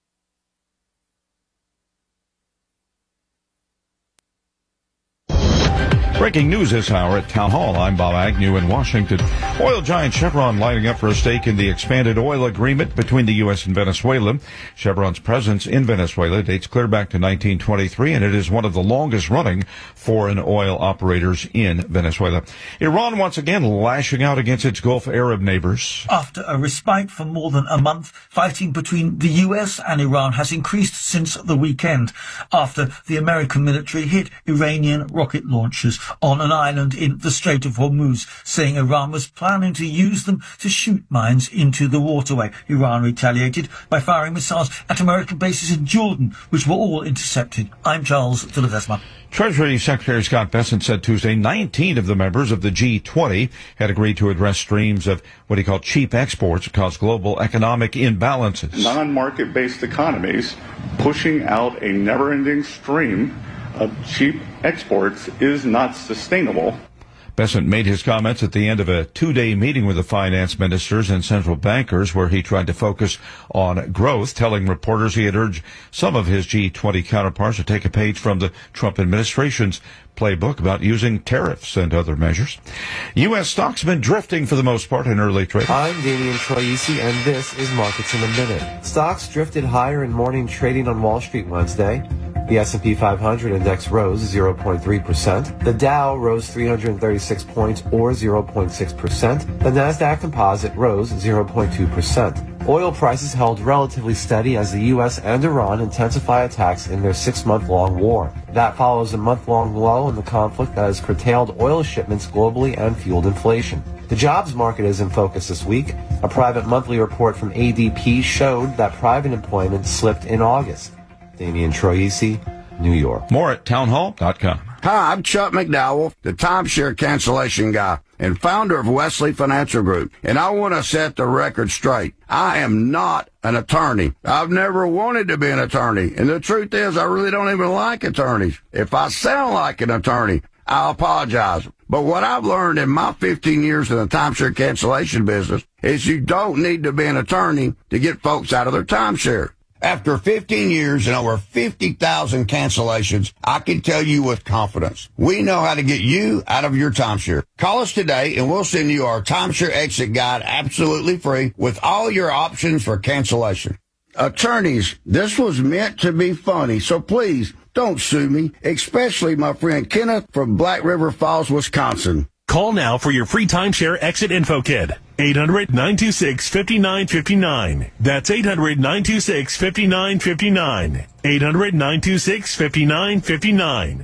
Breaking news this hour at Town Hall. I'm Bob Agnew in Washington. Oil giant Chevron lining up for a stake in the expanded oil agreement between the U S and Venezuela. Chevron's presence in Venezuela dates clear back to nineteen twenty-three, and it is one of the longest-running foreign oil operators in Venezuela. Iran once again lashing out against its Gulf Arab neighbors.
After a respite for more than a month, fighting between the U S and Iran has increased since the weekend, after the American military hit Iranian rocket launchers on an island in the Strait of Hormuz, saying Iran was planning to use them to shoot mines into the waterway. Iran retaliated by firing missiles at American bases in Jordan, which were all intercepted. I'm Charles de Ledesma.
Treasury Secretary Scott Bessent said Tuesday nineteen of the members of the G twenty had agreed to address streams of what he called cheap exports that cause global economic imbalances.
Non-market-based economies pushing out a never-ending stream of cheap exports is not sustainable.
Bessent made his comments at the end of a two-day meeting with the finance ministers and central bankers where he tried to focus on growth, telling reporters he had urged some of his G twenty counterparts to take a page from the Trump administration's playbook about using tariffs and other measures. U S stocks have been drifting for the most part in early trade.
I'm Damian Troisi, and this is Markets in a Minute. Stocks drifted higher in morning trading on Wall Street Wednesday. The S and P five hundred index rose zero point three percent. The Dow rose three hundred thirty-six points, or zero point six percent. The Nasdaq Composite rose zero point two percent. Oil prices held relatively steady as the U S and Iran intensify attacks in their six-month-long war. That follows a month-long lull in the conflict that has curtailed oil shipments globally and fueled inflation. The jobs market is in focus this week. A private monthly report from A D P showed that private employment slipped in August. Damian Troisi, New York.
More at townhall dot com.
Hi, I'm Chuck McDowell, the timeshare cancellation guy and founder of Wesley Financial Group. And I want to set the record straight. I am not an attorney. I've never wanted to be an attorney. And the truth is, I really don't even like attorneys. If I sound like an attorney, I apologize. But what I've learned in my fifteen years in the timeshare cancellation business is you don't need to be an attorney to get folks out of their timeshare. After fifteen years and over fifty thousand cancellations, I can tell you with confidence, we know how to get you out of your timeshare. Call us today and we'll send you our timeshare exit guide absolutely free with all your options for cancellation. Attorneys, this was meant to be funny, so please don't sue me, especially my friend Kenneth from Black River Falls, Wisconsin.
Call now for your free timeshare exit info kit. eight hundred, nine two six, five nine five nine. That's eight hundred, nine two six, five nine five nine. eight hundred, nine two six, five nine five nine.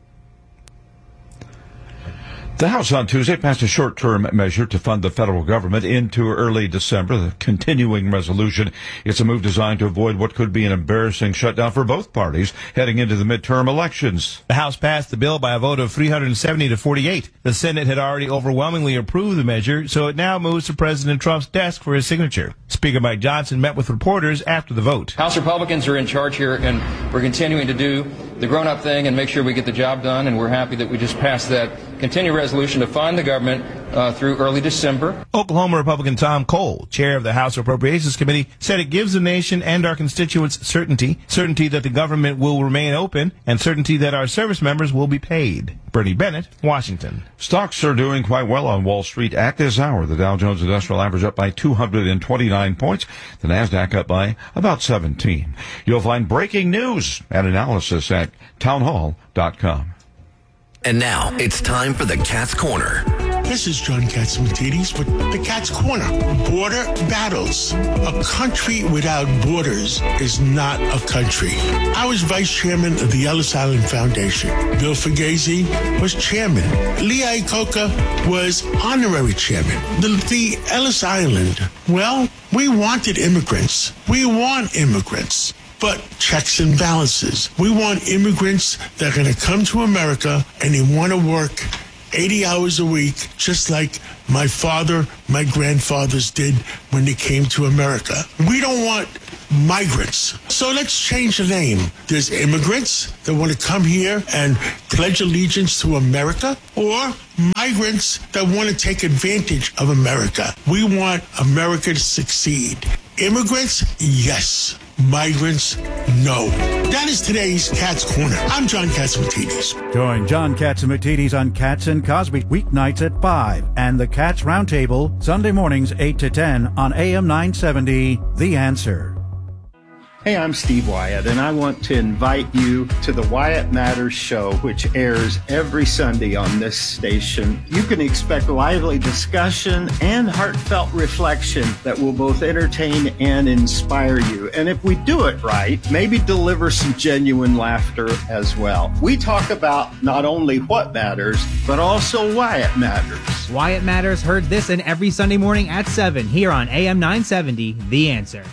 The House on Tuesday passed a short-term measure to fund the federal government into early December, the continuing resolution. It's a move designed to avoid what could be an embarrassing shutdown for both parties heading into the midterm elections.
The House passed the bill by a vote of three hundred seventy to forty-eight. The Senate had already overwhelmingly approved the measure, so it now moves to President Trump's desk for his signature. Speaker Mike Johnson met with reporters after the vote.
House Republicans are in charge here, and we're continuing to do the grown-up thing and make sure we get the job done, and we're happy that we just passed that continuing resolution to fund the government uh, through early December.
Oklahoma Republican Tom Cole, chair of the House Appropriations Committee, said it gives the nation and our constituents certainty, certainty that the government will remain open, and certainty that our service members will be paid. Bernie Bennett, Washington.
Stocks are doing quite well on Wall Street at this hour. The Dow Jones Industrial Average up by two hundred twenty-nine points. The NASDAQ up by about seventeen. You'll find breaking news and analysis at townhall dot com.
And now it's time for the Cat's Corner.
This is John Catsimatidis with the Cat's Corner. Border battles. A country without borders is not a country. I was vice chairman of the Ellis Island Foundation. Bill Fugazi was chairman. Lee Iacocca was honorary chairman. The, the Ellis Island, well, we wanted immigrants. We want immigrants. But checks and balances. We want immigrants that are going to come to America and they want to work eighty hours a week, just like my father, my grandfathers did when they came to America. We don't want migrants. So let's change the name. There's immigrants that want to come here and pledge allegiance to America, or migrants that want to take advantage of America. We want America to succeed. Immigrants, yes. Migrants, no. That is today's Cat's Corner. I'm John Catsimatidis.
Join John Catsimatidis on Cats and Cosby weeknights at five and the Cats Roundtable Sunday mornings eight to ten on A M nine seventy, The Answer.
Hey, I'm Steve Wyatt, and I want to invite you to the Wyatt Matters Show, which airs every Sunday on this station. You can expect lively discussion and heartfelt reflection that will both entertain and inspire you. And if we do it right, maybe deliver some genuine laughter as well. We talk about not only what matters, but also why it matters.
Wyatt Matters heard this and every Sunday morning at seven here on A M nine seventy, The Answer.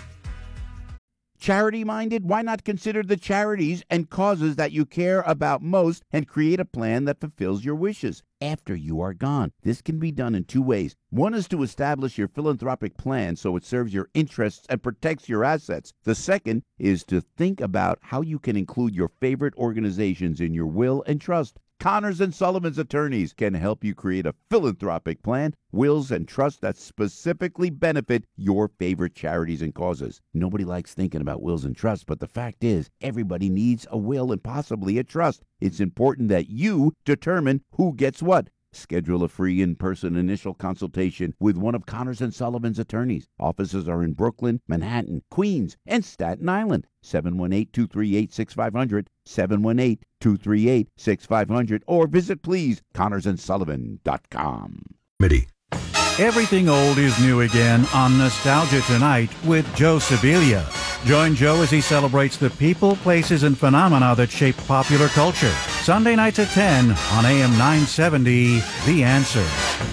Charity-minded? Why not consider the charities and causes that you care about most and create a plan that fulfills your wishes after you are gone? This can be done in two ways. One is to establish your philanthropic plan so it serves your interests and protects your assets. The second is to think about how you can include your favorite organizations in your will and trust. Connors and Sullivan's attorneys can help you create a philanthropic plan, wills, and trusts that specifically benefit your favorite charities and causes. Nobody likes thinking about wills and trusts, but the fact is, everybody needs a will and possibly a trust. It's important that you determine who gets what. Schedule a free in-person initial consultation with one of Connors and Sullivan's attorneys. Offices are in Brooklyn, Manhattan, Queens, and Staten Island. seven one eight, two three eight, six five zero zero, seven one eight, two three eight, six five zero zero, or visit, please, connors and sullivan dot com.
Everything old is new again on Nostalgia Tonight with Joe Sibilia. Join Joe as he celebrates the people, places, and phenomena that shape popular culture. Sunday nights at ten on A M nine seventy, The Answer.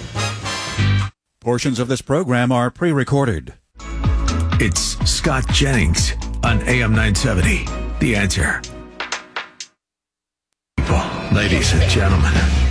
Portions of this program are pre-recorded.
It's Scott Jennings on A M nine seventy, The Answer. Ladies and gentlemen,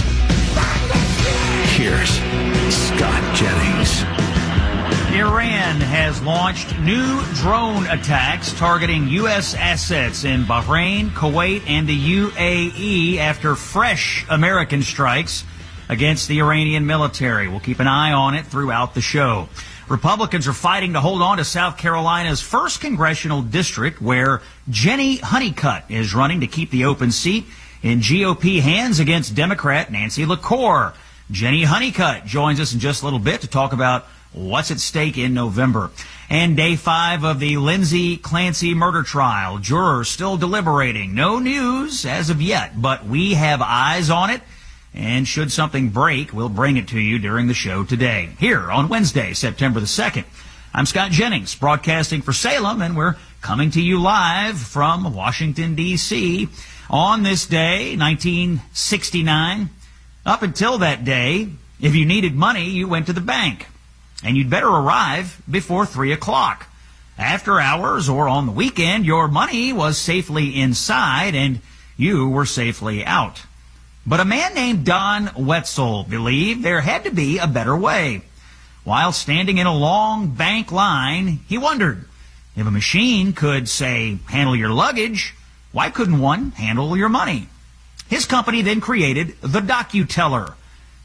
here's Scott Jennings.
Iran has launched new drone attacks targeting U S assets in Bahrain, Kuwait, and the U A E after fresh American strikes against the Iranian military. We'll keep an eye on it throughout the show. Republicans are fighting to hold on to South Carolina's first congressional district, where Jenny Honeycutt is running to keep the open seat in G O P hands against Democrat Nancy LaCour. Jenny Honeycutt joins us in just a little bit to talk about what's at stake in November. And day five of the Lindsay Clancy murder trial. Jurors still deliberating. No news as of yet, but we have eyes on it. And should something break, we'll bring it to you during the show today, here on Wednesday, September the second. I'm Scott Jennings, broadcasting for Salem, and we're coming to you live from Washington, D C on this day, nineteen sixty-nine. Up until that day, if you needed money, you went to the bank, and you'd better arrive before three o'clock. After hours or on the weekend, your money was safely inside, and you were safely out. But a man named Don Wetzel believed there had to be a better way. While standing in a long bank line, he wondered, if a machine could, say, handle your luggage, why couldn't one handle your money? His company then created the DocuTeller.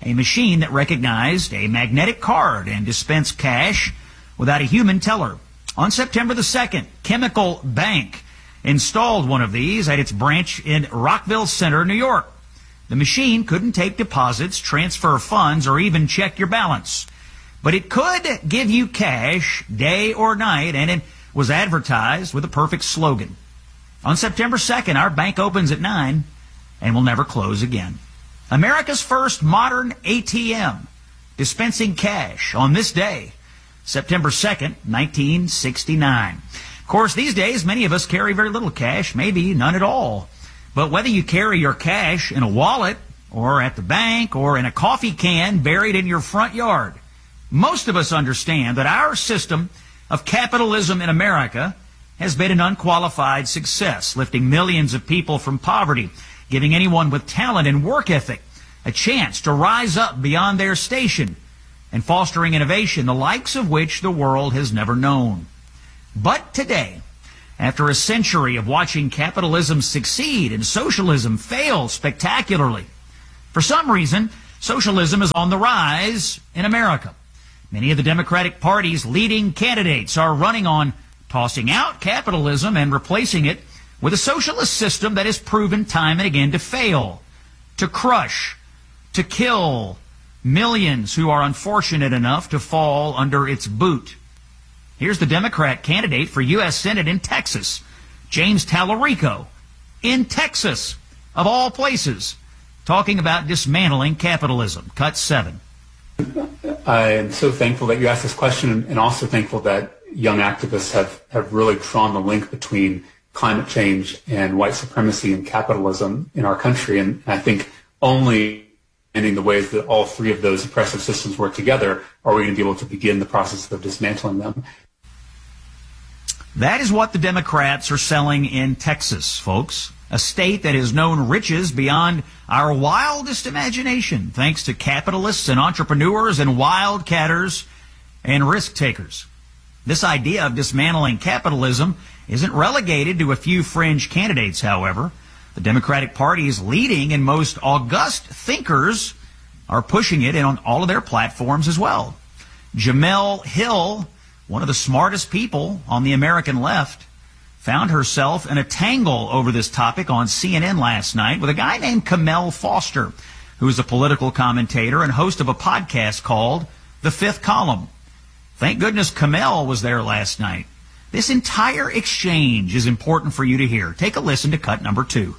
a machine that recognized a magnetic card and dispensed cash without a human teller. On September the second, Chemical Bank installed one of these at its branch in Rockville Center, New York. The machine couldn't take deposits, transfer funds, or even check your balance. But it could give you cash day or night, and it was advertised with a perfect slogan. On September second, our bank opens at nine and will never close again. America's first modern A T M, dispensing cash on this day, September second, nineteen sixty-nine. Of course, these days, many of us carry very little cash, maybe none at all. But whether you carry your cash in a wallet or at the bank or in a coffee can buried in your front yard, most of us understand that our system of capitalism in America has been an unqualified success, lifting millions of people from poverty, giving anyone with talent and work ethic a chance to rise up beyond their station, and fostering innovation, the likes of which the world has never known. But today, after a century of watching capitalism succeed and socialism fail spectacularly, for some reason, socialism is on the rise in America. Many of the Democratic Party's leading candidates are running on tossing out capitalism and replacing it with a socialist system that has proven time and again to fail, to crush, to kill millions who are unfortunate enough to fall under its boot. Here's the Democrat candidate for U S Senate in Texas, James Tallarico, in Texas, of all places, talking about dismantling capitalism. Cut seven.
I am so thankful that you asked this question, and also thankful that young activists have, have really drawn the link between climate change and white supremacy and capitalism in our country. And I think only in the ways that all three of those oppressive systems work together are we going to be able to begin the process of dismantling them.
That is what the Democrats are selling in Texas, folks. A state that has known riches beyond our wildest imagination, thanks to capitalists and entrepreneurs and wildcatters and risk takers. This idea of dismantling capitalism isn't relegated to a few fringe candidates, however. The Democratic Party's leading and most august thinkers are pushing it on all of their platforms as well. Jemele Hill, one of the smartest people on the American left, found herself in a tangle over this topic on C N N last night with a guy named Kamel Foster, who is a political commentator and host of a podcast called The Fifth Column. Thank goodness Kamel was there last night. This entire exchange is important for you to hear. Take a listen to cut number two.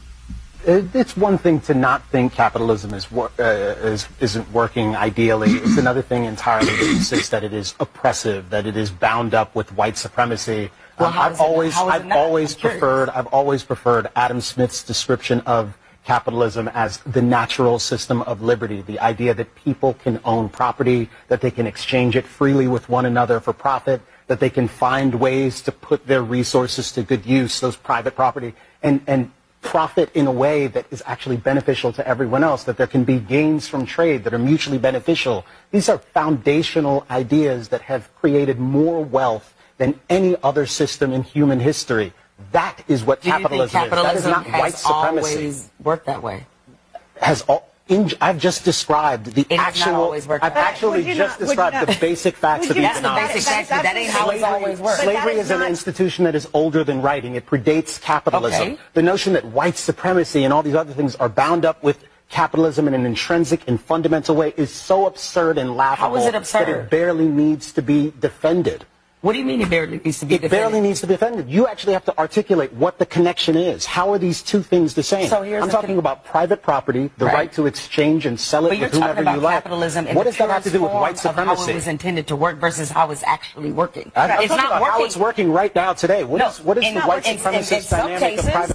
It's one thing to not think capitalism is, uh, is, isn't working ideally. It's another thing entirely to insist that it is oppressive, that it is bound up with white supremacy.
Well,
um,
how
I've
is it,
always,
how is
I've
it not?
always
I'm curious.
preferred, I've always preferred Adam Smith's description of capitalism as the natural system of liberty. The idea that people can own property, that they can exchange it freely with one another for profit, that they can find ways to put their resources to good use, those private property, and, and profit in a way that is actually beneficial to everyone else, that there can be gains from trade that are mutually beneficial. These are foundational ideas that have created more wealth than any other system in human history. That is what
Do you
capitalism,
think capitalism
is. That is not
has
white supremacy.
always worked that way?
Has all, in, I've just described the
It has not
actual.
always worked
I've
that way.
actually
Would you
just
not- would you
described
not-
the basic facts
would
of
you not-
economics.
That's the basic facts, but that ain't how it's always worked. But that
Slavery
is
is an
not-
institution that is older than writing. It predates capitalism.
Okay.
The notion that white supremacy and all these other things are bound up with capitalism in an intrinsic and fundamental way is so absurd and laughable
How is it
that
absurd?
it barely needs to be defended.
What do you mean it barely needs to be
It
defended?
barely needs to be defended. You actually have to articulate what the connection is. How are these two things the same?
So here's
I'm
the
talking
con-
about private property, the right.
Right.
to exchange and sell it
But you're
with whomever
talking about
you like.
capitalism in
What
the
does that have to do with
purest
white
form of how
supremacy?
it was intended to work versus how it's actually working.
I- I'm
it's
talking
not
about
working.
how it's working right now today. What
No,
is, what is
in-
the white
in- in- in
supremacist
some
dynamic
cases-
of private?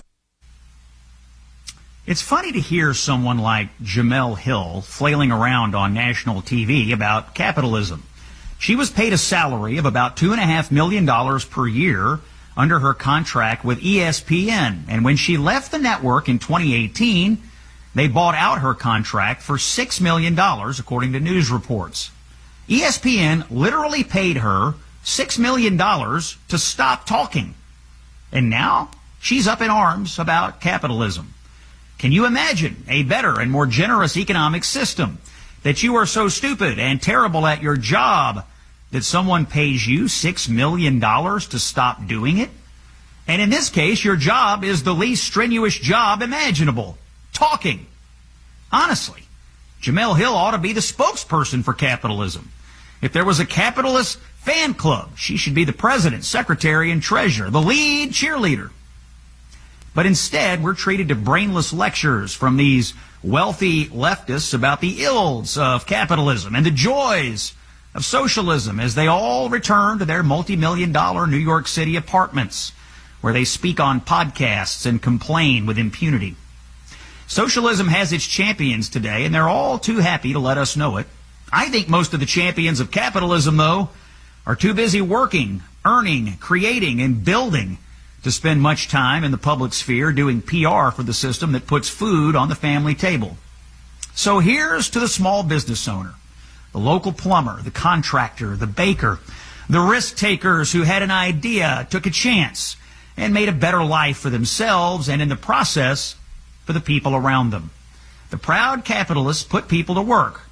It's funny to hear someone like Jemele Hill flailing around on national T V about capitalism. She was paid a salary of about two and a half million dollars per year under her contract with E S P N. And when she left the network in twenty eighteen, they bought out her contract for six million dollars, according to news reports. E S P N literally paid her six million dollars to stop talking. And now she's up in arms about capitalism. Can you imagine a better and more generous economic system? that you are so stupid and terrible at your job that someone pays you six million dollars to stop doing it? And in this case, your job is the least strenuous job imaginable. Talking. Honestly, Jemele Hill ought to be the spokesperson for capitalism. If there was a capitalist fan club, she should be the president, secretary, and treasurer, the lead cheerleader. But instead, we're treated to brainless lectures from these wealthy leftists about the ills of capitalism and the joys of socialism as they all return to their multi-million dollar New York City apartments, where they speak on podcasts and complain with impunity. Socialism has its champions today, and they're all too happy to let us know it. I think most of the champions of capitalism, though, are too busy working, earning, creating, and building to spend much time in the public sphere doing P R for the system that puts food on the family table. So here's to the small business owner, the local plumber, the contractor, the baker, the risk takers who had an idea, took a chance, and made a better life for themselves and in the process for the people around them. The proud capitalists put people to work,